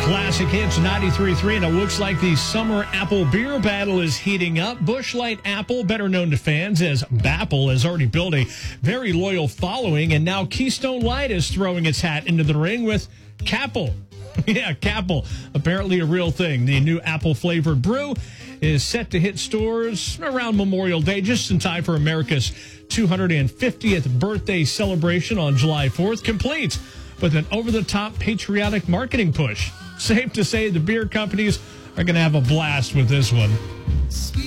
Classic Hits 93.3, and it looks like the summer apple beer battle is heating up. Busch Light Apple, better known to fans as Bapple, has already built a very loyal following, and now Keystone Light is throwing its hat into the ring with Capple. Yeah, Capple, apparently a real thing. The new apple-flavored brew is set to hit stores around Memorial Day, just in time for America's 250th birthday celebration on July 4th, complete with an over-the-top patriotic marketing push. Safe to say the beer companies are going to have a blast with this one.